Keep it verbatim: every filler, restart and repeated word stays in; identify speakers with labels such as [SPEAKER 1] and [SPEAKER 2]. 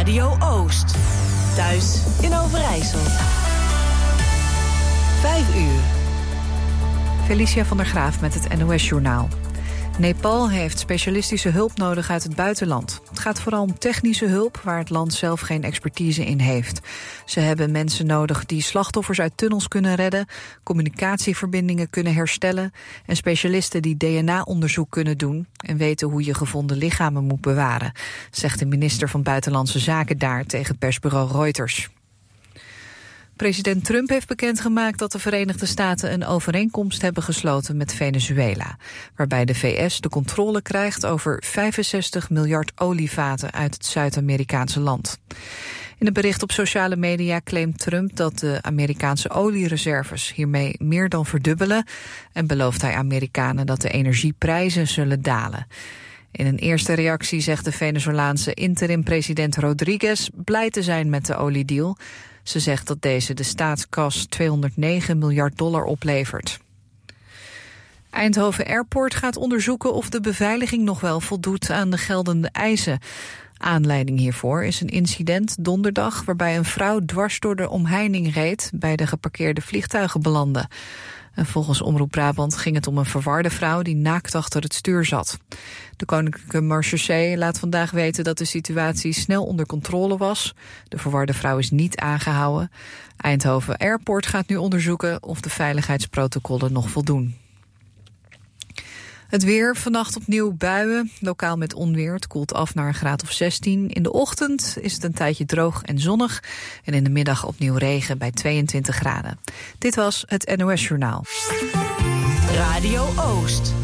[SPEAKER 1] Radio Oost. Thuis in Overijssel. Vijf uur.
[SPEAKER 2] Felicia van der Graaf met het N O S-journaal. Nepal heeft specialistische hulp nodig uit het buitenland. Het gaat vooral om technische hulp waar het land zelf geen expertise in heeft. Ze hebben mensen nodig die slachtoffers uit tunnels kunnen redden, communicatieverbindingen kunnen herstellen en specialisten die D N A-onderzoek kunnen doen en weten hoe je gevonden lichamen moet bewaren, zegt de minister van Buitenlandse Zaken daar tegen persbureau Reuters. President Trump heeft bekendgemaakt dat de Verenigde Staten een overeenkomst hebben gesloten met Venezuela, waarbij de V S de controle krijgt over vijfenzestig miljard olievaten uit het Zuid-Amerikaanse land. In een bericht op sociale media claimt Trump dat de Amerikaanse oliereserves hiermee meer dan verdubbelen en belooft hij Amerikanen dat de energieprijzen zullen dalen. In een eerste reactie zegt de Venezolaanse interim-president Rodriguez blij te zijn met de oliedeal. Ze zegt dat deze de staatskas tweehonderdnegen miljard dollar oplevert. Eindhoven Airport gaat onderzoeken of de beveiliging nog wel voldoet aan de geldende eisen. Aanleiding hiervoor is een incident donderdag waarbij een vrouw dwars door de omheining reed, bij de geparkeerde vliegtuigen belandde. En volgens Omroep Brabant ging het om een verwarde vrouw die naakt achter het stuur zat. De Koninklijke Marechaussee laat vandaag weten dat de situatie snel onder controle was. De verwarde vrouw is niet aangehouden. Eindhoven Airport gaat nu onderzoeken of de veiligheidsprotocollen nog voldoen. Het weer, vannacht opnieuw buien, lokaal met onweer. Het koelt af naar een graad of zestien. In de ochtend is het een tijdje droog en zonnig. En in de middag opnieuw regen bij tweeëntwintig graden. Dit was het N O S-journaal.
[SPEAKER 1] Radio Oost.